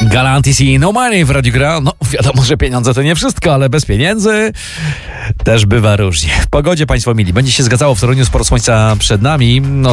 Galantis i No Money w Radiu Gra. No wiadomo, że pieniądze to nie wszystko, ale bez pieniędzy też bywa różnie. W pogodzie, państwo mili, będzie się zgadzało w Toruniu, sporo słońca przed nami. No,